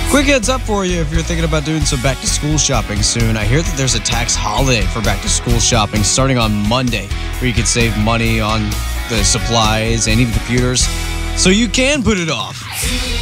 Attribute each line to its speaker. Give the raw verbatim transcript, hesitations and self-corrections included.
Speaker 1: Quick heads up for you if you're thinking about doing some back to school shopping soon. I hear that there's a tax holiday for back to school shopping starting on Monday where you can save money on the supplies and even computers. So you can put it off.